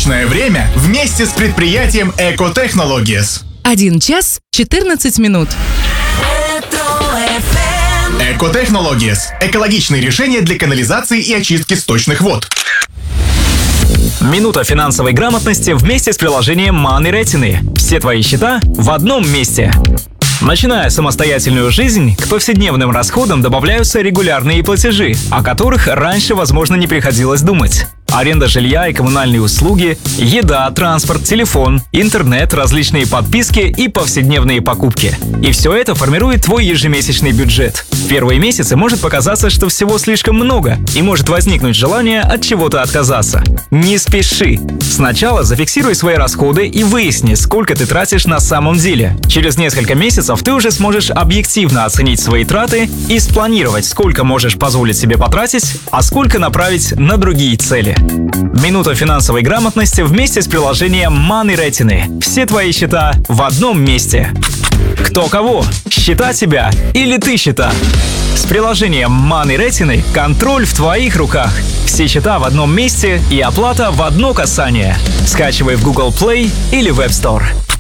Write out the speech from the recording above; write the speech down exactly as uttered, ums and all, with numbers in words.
Удачное время вместе с предприятием Eco Technologies. Один час четырнадцать минут. Eco Technologies – экологичные решения для канализации и очистки сточных вод. Минута финансовой грамотности вместе с приложением Money Retina. Все твои счета в одном месте. Начиная самостоятельную жизнь, к повседневным расходам добавляются регулярные платежи, о которых раньше, возможно, не приходилось думать. Аренда жилья и коммунальные услуги, еда, транспорт, телефон, интернет, различные подписки и повседневные покупки. И все это формирует твой ежемесячный бюджет. В первые месяцы может показаться, что всего слишком много, и может возникнуть желание от чего-то отказаться. Не спеши. Сначала зафиксируй свои расходы и выясни, сколько ты тратишь на самом деле. Через несколько месяцев ты уже сможешь объективно оценить свои траты и спланировать, сколько можешь позволить себе потратить, а сколько направить на другие цели. Минута финансовой грамотности вместе с приложением Money Retina. Все твои счета в одном месте. Кто кого? Счета тебя или ты счета? С приложением Money Retina контроль в твоих руках. Все счета в одном месте и оплата в одно касание. Скачивай в Google Play или в App Store.